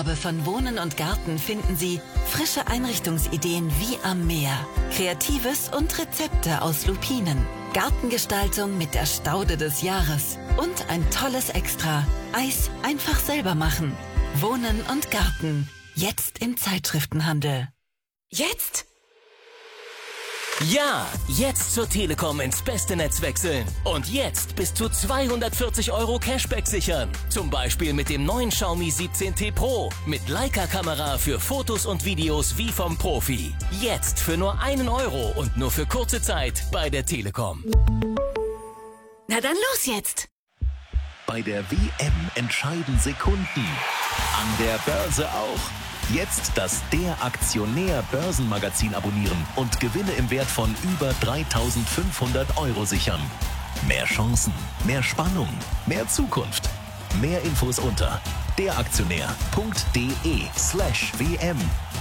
Ausgabe von Wohnen und Garten finden Sie frische Einrichtungsideen wie am Meer, Kreatives und Rezepte aus Lupinen, Gartengestaltung mit der Staude des Jahres und ein tolles Extra: Eis einfach selber machen. Wohnen und Garten, jetzt im Zeitschriftenhandel. Jetzt? Ja, jetzt zur Telekom ins beste Netz wechseln. Und jetzt bis zu 240 € Cashback sichern. Zum Beispiel mit dem neuen Xiaomi 17T Pro. Mit Leica-Kamera für Fotos und Videos wie vom Profi. Jetzt für nur 1 € und nur für kurze Zeit bei der Telekom. Na dann los jetzt! Bei der WM entscheiden Sekunden. An der Börse auch. Jetzt das Der Aktionär Börsenmagazin abonnieren und Gewinne im Wert von über 3.500 € sichern. Mehr Chancen, mehr Spannung, mehr Zukunft. Mehr Infos unter deraktionär.de/WM.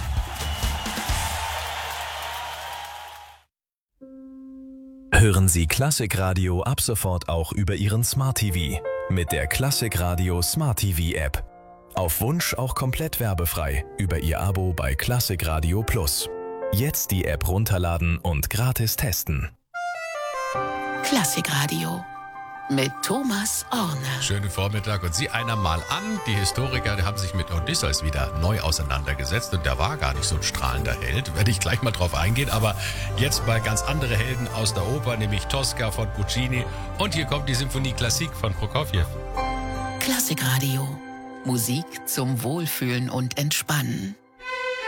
Hören Sie Klassikradio ab sofort auch über Ihren Smart TV mit der Klassikradio Smart TV App. Auf Wunsch auch komplett werbefrei über Ihr Abo bei Klassikradio Plus. Jetzt die App runterladen und gratis testen. Klassikradio mit Thomas Orner. Schönen Vormittag und Sie einer mal an. Die Historiker, die haben sich mit Odysseus wieder neu auseinandergesetzt und der war gar nicht so ein strahlender Held. Werde ich gleich mal drauf eingehen, aber jetzt mal ganz andere Helden aus der Oper, nämlich Tosca von Puccini. Und hier kommt die Symphonie Klassik von Prokofjew. Klassikradio. Musik zum Wohlfühlen und Entspannen.